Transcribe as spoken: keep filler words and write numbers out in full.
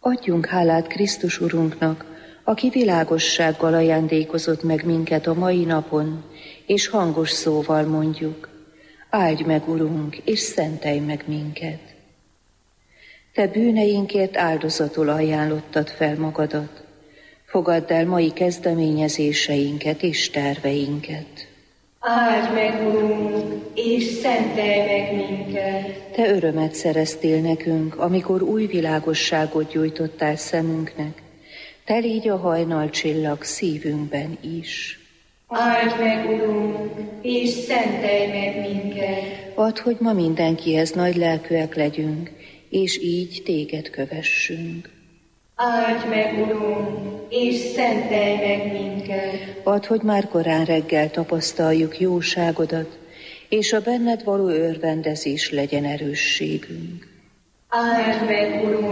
Adjunk hálát Krisztus Urunknak, aki világossággal ajándékozott meg minket a mai napon, és hangos szóval mondjuk: áldj meg, Urunk, és szentelj meg minket. Te bűneinkért áldozatul ajánlottad fel magadat. Fogadd el mai kezdeményezéseinket és terveinket. Áldj meg, Urunk, és szentelj meg minket. Te örömet szereztél nekünk, amikor új világosságot gyújtottál szemünknek. Te légy a hajnalcsillag szívünkben is. Áldj meg, Urunk, és szentelj meg minket. Add, hogy ma mindenkihez nagy lelkűek legyünk, és így téged kövessünk. Áldj meg, Urunk, és szentelj meg minket. Add, hogy már korán reggel tapasztaljuk jóságodat, és a benned való örvendezés legyen erősségünk. Áldj meg, Urunk,